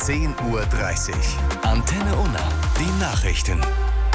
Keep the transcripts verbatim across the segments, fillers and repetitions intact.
zehn Uhr dreißig. Antenne Unna. Die Nachrichten.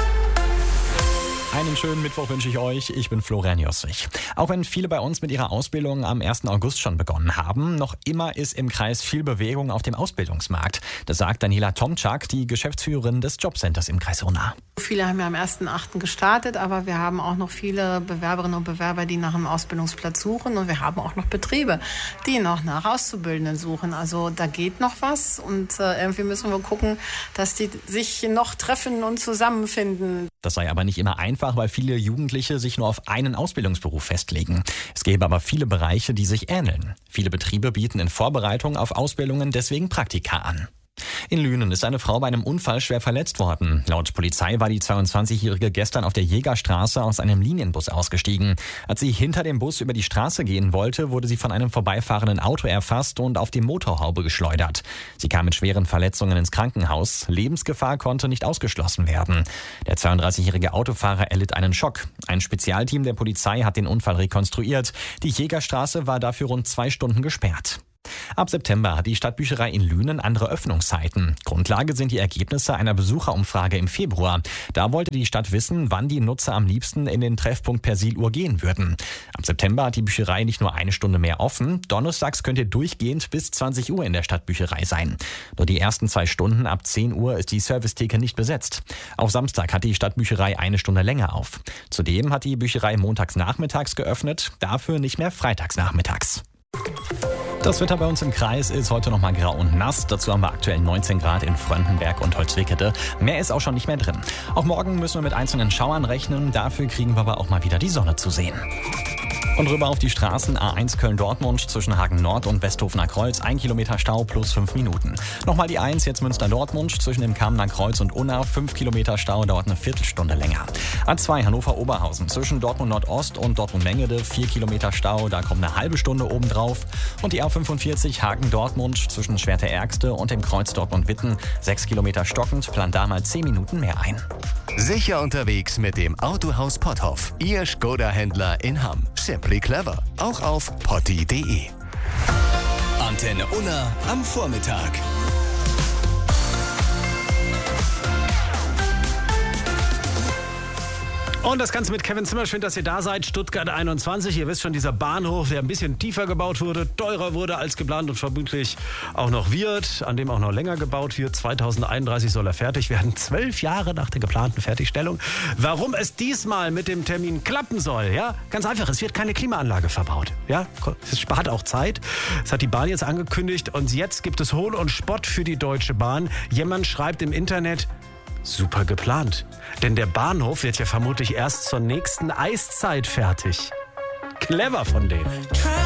Einen schönen Mittwoch wünsche ich euch. Ich bin Florian Jossich. Auch wenn viele bei uns mit ihrer Ausbildung am ersten August schon begonnen haben, noch immer ist im Kreis viel Bewegung auf dem Ausbildungsmarkt. Das sagt Daniela Tomczak, die Geschäftsführerin des Jobcenters im Kreis Unna. Viele haben ja am ersten achten gestartet, aber wir haben auch noch viele Bewerberinnen und Bewerber, die nach einem Ausbildungsplatz suchen. Und wir haben auch noch Betriebe, die noch nach Auszubildenden suchen. Also da geht noch was und äh, irgendwie müssen wir gucken, dass die sich noch treffen und zusammenfinden. Das sei aber nicht immer einfach, weil viele Jugendliche sich nur auf einen Ausbildungsberuf festlegen. Es gäbe aber viele Bereiche, die sich ähneln. Viele Betriebe bieten in Vorbereitung auf Ausbildungen deswegen Praktika an. In Lünen ist eine Frau bei einem Unfall schwer verletzt worden. Laut Polizei war die zweiundzwanzigjährige gestern auf der Jägerstraße aus einem Linienbus ausgestiegen. Als sie hinter dem Bus über die Straße gehen wollte, wurde sie von einem vorbeifahrenden Auto erfasst und auf die Motorhaube geschleudert. Sie kam mit schweren Verletzungen ins Krankenhaus. Lebensgefahr konnte nicht ausgeschlossen werden. Der zweiunddreißigjährige Autofahrer erlitt einen Schock. Ein Spezialteam der Polizei hat den Unfall rekonstruiert. Die Jägerstraße war dafür rund zwei Stunden gesperrt. Ab September hat die Stadtbücherei in Lünen andere Öffnungszeiten. Grundlage sind die Ergebnisse einer Besucherumfrage im Februar. Da wollte die Stadt wissen, wann die Nutzer am liebsten in den Treffpunkt Persiluhr gehen würden. Ab September hat die Bücherei nicht nur eine Stunde mehr offen. Donnerstags könnt ihr durchgehend bis zwanzig Uhr in der Stadtbücherei sein. Nur die ersten zwei Stunden ab zehn Uhr ist die Servicetheke nicht besetzt. Auch Samstag hat die Stadtbücherei eine Stunde länger auf. Zudem hat die Bücherei montags nachmittags geöffnet, dafür nicht mehr freitags nachmittags. Das Wetter bei uns im Kreis ist heute noch mal grau und nass. Dazu haben wir aktuell neunzehn Grad in Fröndenberg und Holzwickede. Mehr ist auch schon nicht mehr drin. Auch morgen müssen wir mit einzelnen Schauern rechnen. Dafür kriegen wir aber auch mal wieder die Sonne zu sehen. Und rüber auf die Straßen A eins Köln-Dortmund zwischen Hagen Nord und Westhofener Kreuz. Ein Kilometer Stau plus fünf Minuten. Nochmal die eins, jetzt Münster-Dortmund zwischen dem Kamener Kreuz und Unna. Fünf Kilometer Stau, dauert eine Viertelstunde länger. A zwei Hannover-Oberhausen zwischen Dortmund Nordost und Dortmund-Mengede. Vier Kilometer Stau, da kommt eine halbe Stunde obendrauf. Und die A fünfundvierzig Hagen-Dortmund zwischen Schwerte-Ärgste und dem Kreuz Dortmund-Witten. Sechs Kilometer stockend, plant da mal zehn Minuten mehr ein. Sicher unterwegs mit dem Autohaus Potthoff. Ihr Skoda-Händler in Hamm. Simply clever. Auch auf potti punkt de. Antenne Unna am Vormittag. Und das Ganze mit Kevin Zimmer. Schön, dass ihr da seid. Stuttgart einundzwanzig. Ihr wisst schon, dieser Bahnhof, der ein bisschen tiefer gebaut wurde, teurer wurde als geplant und vermutlich auch noch wird, an dem auch noch länger gebaut wird. zweitausendeinunddreißig soll er fertig werden. Zwölf Jahre nach der geplanten Fertigstellung. Warum es diesmal mit dem Termin klappen soll? Ja, ganz einfach. Es wird keine Klimaanlage verbaut. Ja, es spart auch Zeit. Das hat die Bahn jetzt angekündigt. Und jetzt gibt es Hohn und Spott für die Deutsche Bahn. Jemand schreibt im Internet: Super geplant. Denn der Bahnhof wird ja vermutlich erst zur nächsten Eiszeit fertig. Clever von denen.